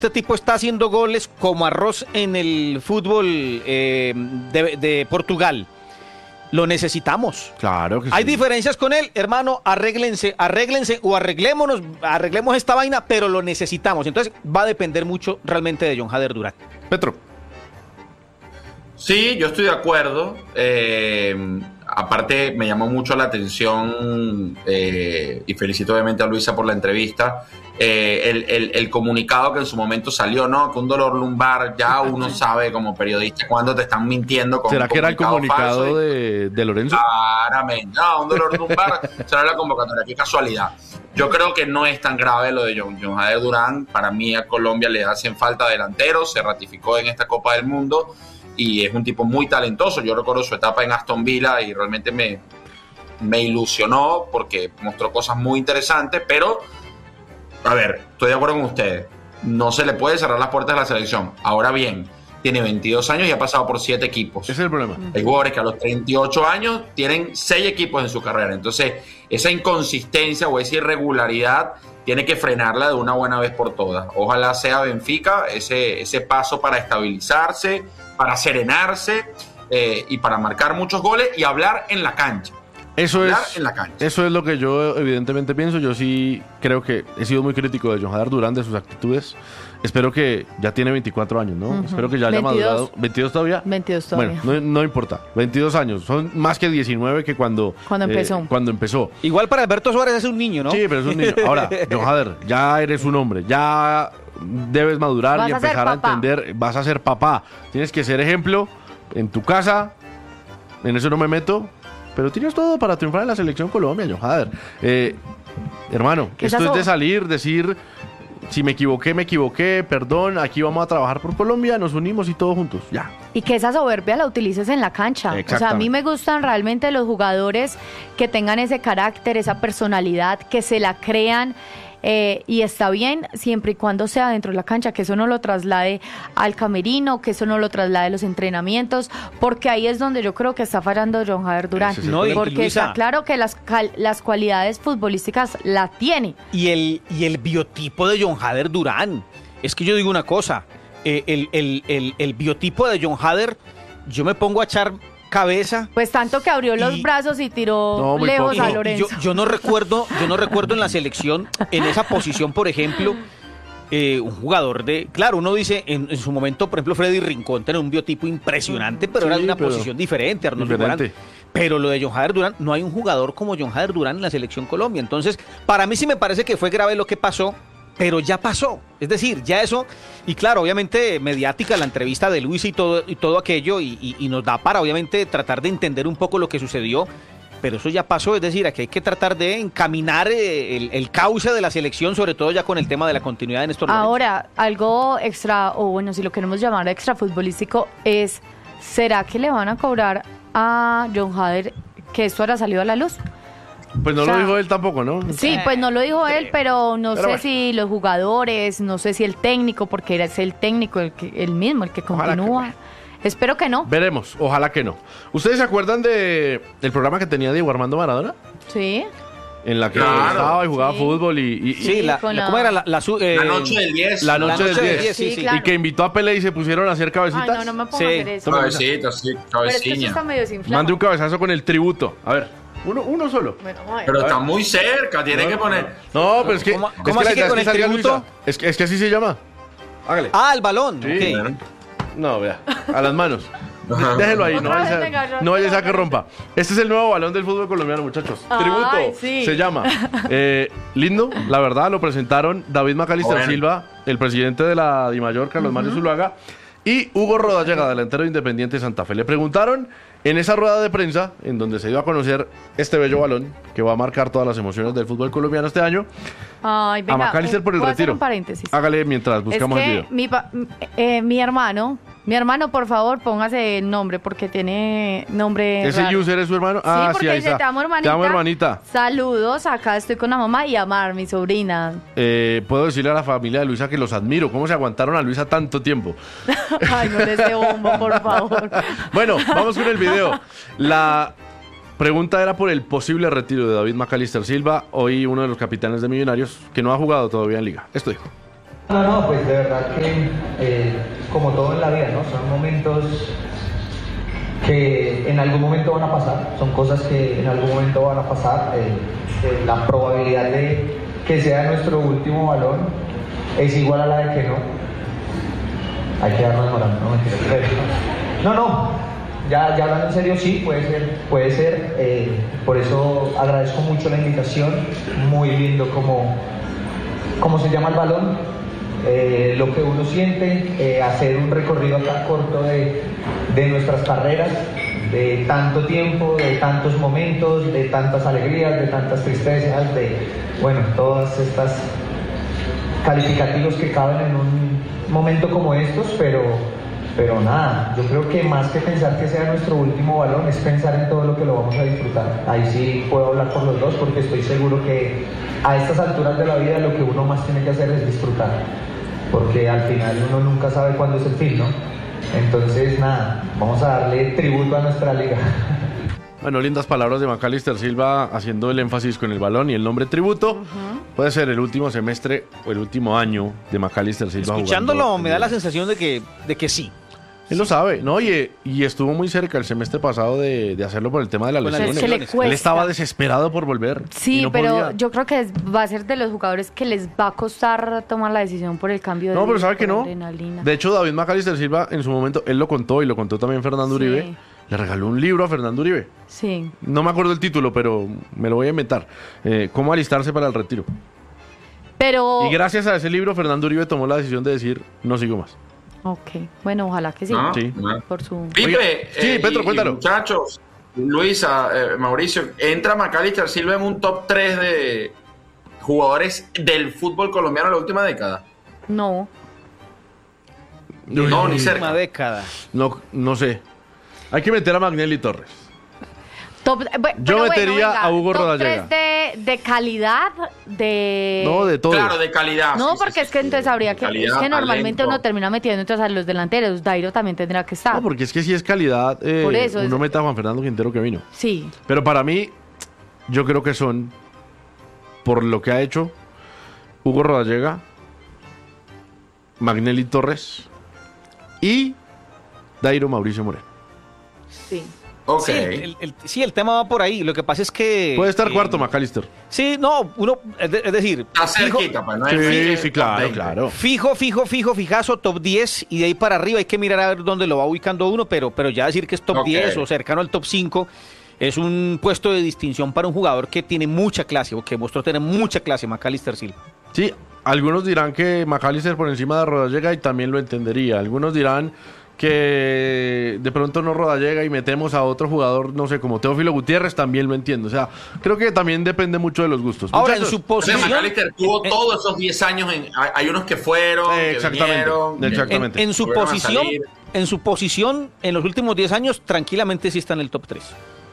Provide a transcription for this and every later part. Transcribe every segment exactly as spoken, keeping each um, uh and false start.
Este tipo está haciendo goles como arroz en el fútbol eh, de, de Portugal. Lo necesitamos. Claro que Hay sí. diferencias con él, hermano, arréglense, arréglense o arreglémonos, arreglemos esta vaina, pero lo necesitamos. Entonces va a depender mucho realmente de John Hader Durán. Petro. Sí, yo estoy de acuerdo. Eh, aparte, me llamó mucho la atención eh, y felicito obviamente a Luisa por la entrevista. Eh, el, el, el comunicado que en su momento salió, ¿no? Que un dolor lumbar, ya uno sabe como periodista cuando te están mintiendo. Con ¿Será que era el comunicado falso, de, de Lorenzo? Claramente. No, un dolor lumbar será la convocatoria. Qué casualidad. Yo creo que no es tan grave lo de John, John Hader Durán. Para mí a Colombia le hacen falta delanteros. Se ratificó en esta Copa del Mundo. Y es un tipo muy talentoso. Yo recuerdo su etapa en Aston Villa y realmente me, me ilusionó porque mostró cosas muy interesantes, pero, a ver, estoy de acuerdo con ustedes. No se le puede cerrar las puertas a la selección. Ahora bien, tiene veintidós años y ha pasado por siete equipos. Ese es el problema. Hay jugadores que a los treinta y ocho años tienen seis equipos en su carrera. Entonces, esa inconsistencia o esa irregularidad tiene que frenarla de una buena vez por todas. Ojalá sea Benfica ese, ese paso para estabilizarse, para serenarse eh, y para marcar muchos goles y hablar en la cancha. Eso hablar es, en la cancha. Eso es lo que yo evidentemente pienso. Yo sí creo que he sido muy crítico de John Hader Durán, de sus actitudes. Espero que ya tiene veinticuatro años, ¿no? Uh-huh. Espero que ya haya veintidós. madurado. ¿veintidós todavía? veintidós todavía. Bueno, no, no importa. veintidós años. Son más que diecinueve que cuando, cuando empezó. Eh, cuando empezó. Igual para Alberto Suárez es un niño, ¿no? Sí, pero es un niño. Ahora, John Hader, ya eres un hombre. Ya debes madurar Vas y a ser empezar a papá. entender. Vas a ser papá. Tienes que ser ejemplo en tu casa. En eso no me meto. Pero tienes todo para triunfar en la selección Colombia, John Hader. Eh, hermano, esto es de salir, decir, si me equivoqué, me equivoqué, perdón, aquí vamos a trabajar por Colombia, nos unimos y todos juntos, ya. Y que esa soberbia la utilices en la cancha. O sea, a mí me gustan realmente los jugadores que tengan ese carácter, esa personalidad, que se la crean. Eh, y está bien siempre y cuando sea dentro de la cancha, que eso no lo traslade al camerino, que eso no lo traslade a los entrenamientos, porque ahí es donde yo creo que está fallando John Hader Durán. Sí, sí, no, y, porque y Luisa, está claro que las, las cualidades futbolísticas la tiene. Y el, y el biotipo de John Hader Durán, es que yo digo una cosa, eh, el, el, el, el biotipo de John Hader, yo me pongo a echar cabeza. Pues tanto que abrió los y, brazos y tiró no, lejos poco. a Lorenzo. Yo, yo no recuerdo, yo no recuerdo en la selección, en esa posición, por ejemplo, eh, un jugador de. Claro, uno dice en, en su momento, por ejemplo, Freddy Rincón tenía un biotipo impresionante, pero sí, era de una pero posición diferente, Arnoldo diferente. Durán. Pero lo de John Hader Durán, no hay un jugador como John Hader Durán en la selección Colombia. Entonces, para mí sí me parece que fue grave lo que pasó, pero ya pasó. Es decir, ya eso, y claro, obviamente mediática la entrevista de Luis y todo, y todo aquello, y, y, y nos da para obviamente tratar de entender un poco lo que sucedió, pero eso ya pasó. Es decir, aquí hay que tratar de encaminar el, el cauce de la selección, sobre todo ya con el tema de la continuidad de Néstor Lorenzo. Ahora, algo extra, o bueno, si lo queremos llamar extra futbolístico, es, ¿será que le van a cobrar a John Hader que esto haya salido a la luz? Pues no o sea, lo dijo él tampoco, ¿no? Sí, pues no lo dijo él, pero no pero sé bueno. si los jugadores, no sé si el técnico, porque era el técnico el, que, el mismo, el que Ojalá continúa. que Espero que no. Veremos, ojalá que no. ¿Ustedes se acuerdan de del programa que tenía Diego Armando Maradona? Sí. En la que Claro. estaba y jugaba Sí. fútbol y... y- Sí, y- la, con la- la- ¿cómo era? La, la, su- eh, La noche del diez. la noche, La noche del del diez. diez, sí, sí. claro. Y que invitó a Pelé y se pusieron a hacer cabecitas. Ay, no, no me pongo Sí. a hacer eso. Cabecita, sí, Pero es que esto cabecilla. está medio desinflado. Mande un cabezazo con el tributo. A ver, uno, uno solo. Bueno, vamos a ver. Pero está muy cerca, tiene que poner. No, pero es que... ¿Cómo- es cómo que la así que idea es con que el salga tributo? Luisa. Es que, es que así se llama. Hágale. Ah, el balón. Sí. ok. No, vea. A las manos. Ajá. Déjelo ahí, no Otra vaya, vez, venga, yo- no vaya a que rompa. Este es el nuevo balón del fútbol colombiano, muchachos. Ay, Tributo sí. se llama. Eh, lindo, la verdad, lo presentaron David Macalister Bueno. Silva, el presidente de la Dimayor, Carlos Mario Zuluaga, y Hugo Rodallega, delantero de Independiente Santa Fe. Le preguntaron en esa rueda de prensa, en donde se dio a conocer este bello balón que va a marcar todas las emociones del fútbol colombiano este año, Ay, venga, a Macalister por el voy a hacer retiro. un paréntesis. Hágale mientras buscamos es que el video. Mi, pa- eh, mi hermano, mi hermano, por favor, póngase el nombre, porque tiene nombre ¿Ese raro. user es su hermano? Sí, Ah, porque sí, ahí dice, está. te amo, hermanita. Te amo, hermanita. Saludos, acá estoy con la mamá y Amar, mi sobrina. Eh, puedo decirle a la familia de Luisa que los admiro. ¿Cómo se aguantaron a Luisa tanto tiempo? Ay, no les dé bombo, por favor. Bueno, vamos con el video. La pregunta era por el posible retiro de David Macalister Silva, hoy uno de los capitanes de Millonarios, que no ha jugado todavía en Liga. Esto dijo. No, no, pues de verdad que eh, como todo en la vida, ¿no? Son momentos que en algún momento van a pasar, son cosas que en algún momento van a pasar. Eh, eh, la probabilidad de que sea nuestro último balón es igual a la de que no. Hay que darnos morando, no mentira. No, no, ya, ya hablando en serio, sí, puede ser, puede ser. Eh, por eso agradezco mucho la invitación, muy lindo como, como se llama el balón, eh, lo que uno siente, eh, hacer un recorrido acá corto de, de nuestras carreras, de tanto tiempo, de tantos momentos, de tantas alegrías, de tantas tristezas, de, bueno, todas estas calificativos que caben en un momento como estos, pero, pero nada, yo creo que más que pensar que sea nuestro último balón, es pensar en todo lo que lo vamos a disfrutar. Ahí sí puedo hablar por los dos, porque estoy seguro que a estas alturas de la vida lo que uno más tiene que hacer es disfrutar, porque al final uno nunca sabe cuándo es el fin, ¿no? Entonces, nada, vamos a darle tributo a nuestra liga. Bueno, lindas palabras de Macalister Silva haciendo el énfasis con el balón y el nombre tributo. Uh-huh. Puede ser el último semestre o el último año de Macalister Silva. Escuchándolo me da la sensación de que, de que sí. Él lo sabe, ¿no? Y, y estuvo muy cerca el semestre pasado de, de hacerlo por el tema de las lesiones. Se le cuesta. Él estaba desesperado por volver. Sí, no pero podía. yo creo que es, va a ser de los jugadores que les va a costar tomar la decisión por el cambio de No, pero ¿sabe que no? adrenalina. De hecho, David Macalister Silva en su momento, él lo contó y lo contó también Fernando Sí. Uribe. Le regaló un libro a Fernando Uribe. Sí. No me acuerdo el título, pero me lo voy a inventar. Eh, ¿Cómo alistarse para el retiro? Pero... Y gracias a ese libro, Fernando Uribe tomó la decisión de decir, no sigo más. Ok, bueno, ojalá que sí. No, Sí. no. Por su... Pipe, Oiga, eh, sí, Petro, y- cuéntalo. y muchachos, Luisa, eh, Mauricio, entra Macalister Silva en un top tres de jugadores del fútbol colombiano en la última década. No. No, ni cerca. Una década. No, no sé. Hay que meter a Magnelli Torres. Top, eh, bu- Yo pero metería venga, a Hugo top Rodallega. tres de, de calidad, de... No, de todo. Claro, de calidad. No, sí, sí, porque sí, es que sí, entonces de habría que... calidad, es que normalmente talento. uno termina metiendo entonces a los delanteros. Dairo también tendrá que estar. No, porque es que si es calidad, eh, Por eso, uno es- meta a Juan Fernando Quintero que vino. Sí. Pero para mí, yo creo que son, por lo que ha hecho, Hugo Rodallega, Magnelli Torres y Dairo Mauricio Moreno. Sí. Ok. Sí, el, el- sí, el tema va por ahí. Lo que pasa es que... Puede estar eh, cuarto, Macalister. Sí, no, uno... Es, de- es decir... Está fijo- cerquita, pues no es Sí, fijo, sí, es claro, top veinte. claro. Fijo, fijo, fijo, fijazo, top diez, y de ahí para arriba hay que mirar a ver dónde lo va ubicando uno, pero, pero ya decir que es top Ok. diez o cercano al top cinco es un puesto de distinción para un jugador que tiene mucha clase, o que mostró tener mucha clase, Macalister Silva. Sí, algunos dirán que Macalister por encima de Rodallega y también lo entendería. Algunos dirán que de pronto no Rodallega y metemos a otro jugador, no sé, como Teófilo Gutiérrez, también lo entiendo. O sea, creo que también depende mucho de los gustos. Ahora, en Muchachos, su O sea, posición... Macalister tuvo eh, todos esos diez años. En, hay, hay unos que fueron, Eh, que exactamente, vinieron, que- exactamente. En, en su Volvieron a posición, salir. en su posición, en los últimos diez años, tranquilamente sí está en el top tres.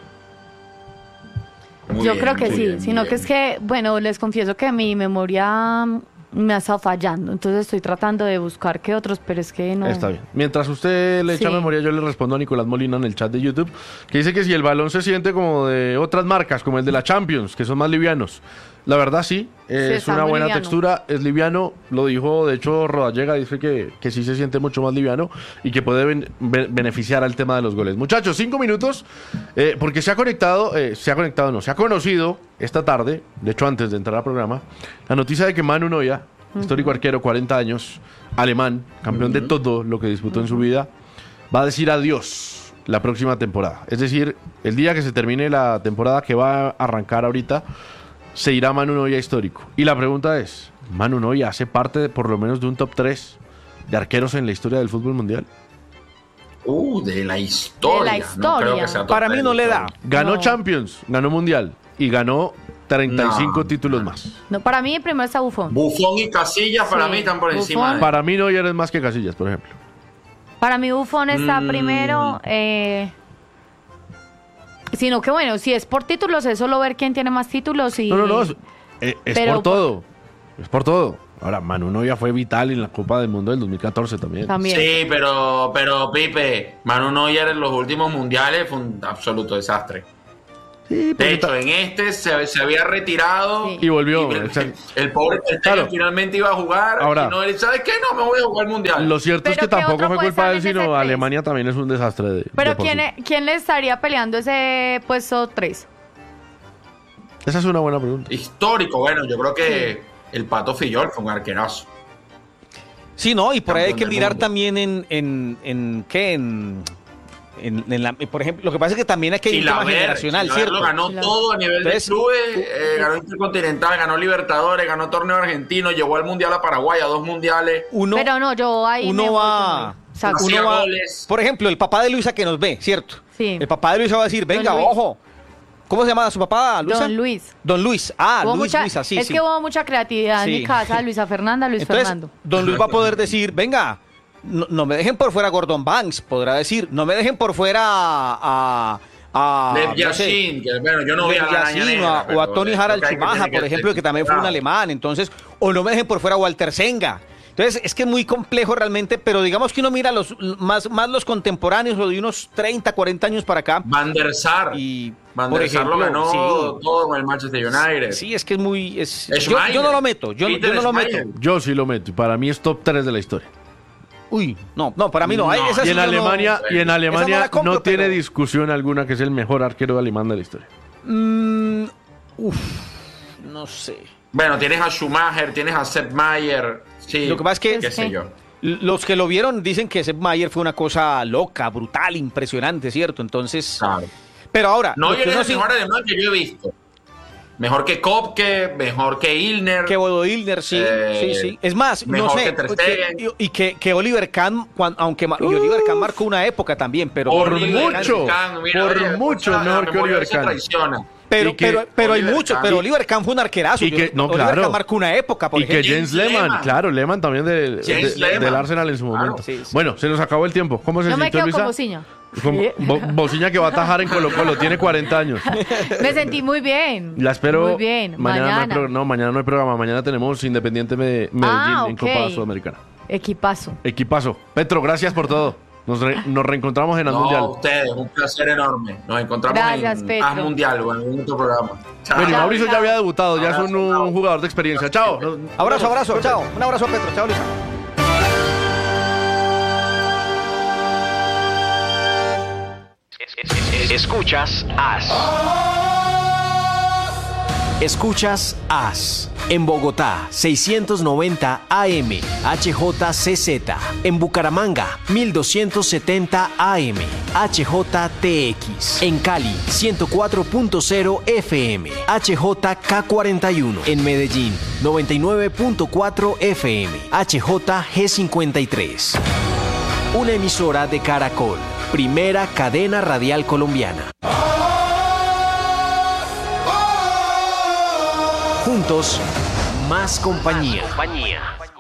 Muy Yo bien, creo que muy sí, bien, sino muy que bien. es que, bueno, les confieso que mi memoria mm, me ha estado fallando, entonces estoy tratando de buscar qué otros, pero es que no. Está bien. Mientras usted le echa Sí. memoria, yo le respondo a Nicolás Molina en el chat de YouTube, que dice que si el balón se siente como de otras marcas, como el de la Champions, que son más livianos. La verdad sí, eh, Sí, es está una muy buena liviano. textura, es liviano, lo dijo de hecho Rodallega, dice que, que sí se siente mucho más liviano y que puede ben- be- beneficiar al tema de los goles. Muchachos, cinco minutos, eh, porque se ha conectado, eh, se ha conectado, no, se ha conocido esta tarde, de hecho antes de entrar al programa, la noticia de que Manu Neuer, histórico arquero, cuarenta años, alemán, campeón de todo lo que disputó en su vida, va a decir adiós la próxima temporada. Es decir, el día que se termine la temporada que va a arrancar ahorita, se irá Manu Neuer histórico. Y la pregunta es, ¿Manu Neuer hace parte de, por lo menos de un top tres de arqueros en la historia del fútbol mundial? Uh, de la historia. De la No creo historia. que sea top Para mí tres no de le la da. historia. Ganó No. Champions, ganó Mundial y ganó treinta y cinco No. títulos más. No, para mí primero está Buffon. Buffon y Casillas para Sí, mí están por Buffon. encima. de- Para mí Neuer es más que Casillas, por ejemplo. Para mí Buffon está Mm. primero, eh, sino que bueno, si es por títulos, es solo ver quién tiene más títulos y... No, no, no, es, eh, es Pero por todo. Es por todo. Ahora, Manu Neuer fue vital en la Copa del Mundo del dos mil catorce también. También. Sí, pero, pero Pipe, Manu Neuer en los últimos mundiales fue un absoluto desastre. Sí, de hecho, en este se, se había retirado sí. y volvió. Y el, el, el pobre claro. finalmente iba a jugar. Ahora, y no, él, ¿sabes qué? No, me voy a jugar el Mundial. Lo cierto pero es que tampoco fue culpa de él, sino Alemania también es un desastre. De, pero de ¿quién, sí. ¿quién le estaría peleando ese puesto tres? Esa es una buena pregunta. Histórico, bueno, yo creo que sí. el Pato Fillol fue un arquerazo. Sí, no, y por ahí hay que mirar mundo. también en, en, en ¿qué? En... En, en la, por ejemplo, lo que pasa es que también hay que ir un tema generacional, ¿cierto? Lo ganó Chilaver. todo a nivel Entonces, de clubes, eh, ganó Intercontinental, ganó Libertadores, ganó Torneo Argentino, llevó al Mundial a Paraguay, a dos mundiales. Uno, Pero no, yo ahí uno va, uno va por ejemplo, el papá de Luisa que nos ve, ¿cierto? Sí. El papá de Luisa va a decir, venga, ojo. ¿Cómo se llama su papá, Luisa? Don Luis. Don Luis. Ah, hubo Luis, mucha, Luisa, sí, Es sí. que hubo mucha creatividad sí. en mi casa, Luisa Fernanda, Luis Entonces, Fernando. Don Luis va a poder decir, venga, No, no me dejen por fuera a Gordon Banks, podrá decir. No me dejen por fuera a... a Lev no Yashin, que bueno, yo no vi a la araña negra, o a Tony Harald Schumacher, por ejemplo, que también fue un alemán. Entonces, o no me dejen por fuera a Walter Senga. Entonces, es que es muy complejo realmente, pero digamos que uno mira los más, más los contemporáneos, o de unos treinta, cuarenta años para acá. Van der Sar. Y, Van der Sar lo ganó sí. todo con el Manchester United. Sí, es que es muy... Es, yo, yo no lo meto, yo, yo no lo meto. Yo sí lo meto, y para mí es top tres de la historia. Uy, no, no, para mí no. no. Esa y, en Alemania, no, y en Alemania no, compro, no tiene pero... discusión alguna que es el mejor arquero alemán de la historia. Mm, uf, no sé. Bueno, tienes a Schumacher, tienes a Sepp Maier. Sí, lo que pasa es que, qué sé yo. Los que lo vieron dicen que Sepp Maier fue una cosa loca, brutal, impresionante, ¿cierto? Entonces, claro. Pero ahora... No, yo es el mejor alemán que yo he visto. Mejor que Kopke, mejor que Ilner. Que Bodo Illner, sí, eh, sí, sí. Es más, no sé, que que, y que, que Oliver Kahn, cuando, aunque uh, y Oliver Kahn marcó una época también, pero... Por mucho, Kahn, mira, por oye, mucho o sea, mejor que Oliver Kahn. Pero, que, pero, pero hay muchos, pero Oliver Kahn fue un arquerazo. Y que, no, Oliver claro. Kahn marcó una época, por y ejemplo. Y que Jens Lehmann, Lehmann, claro, Lehmann también de, de, de, del Arsenal en su momento. Claro, sí, sí. Bueno, se nos acabó el tiempo. ¿Cómo se Yo sintió, me quedo Luisa? Con Bociña. Bo, Bociña que va a atajar en Colo Colo, tiene cuarenta años. Me sentí muy bien. La espero. Muy bien. Mañana, mañana. No, hay pro, no, mañana no hay programa. Mañana tenemos Independiente Medellín ah, okay. en Copa Sudamericana. Equipazo. Equipazo. Petro, gracias por todo. Nos, re, nos reencontramos en el no, Mundial. No, ustedes, un placer enorme. Nos encontramos gracias, en As Mundial o en algún otro programa. Chao. Bueno, y Mauricio chao. ya había debutado, ya abrazo, es un, un jugador de experiencia. Chao. Abrazo, abrazo, chao. Un abrazo a Petro. Chao, Luisa. Escuchas As. Escuchas As. En Bogotá, seiscientos noventa A M, H J C Z. En Bucaramanga, mil doscientos setenta A M, H J T X. En Cali, ciento cuatro punto cero F M, H J K cuarenta y uno. En Medellín, noventa y nueve punto cuatro F M, H J G cincuenta y tres. Una emisora de Caracol, primera cadena radial colombiana. Juntos, más compañía. Más compañía.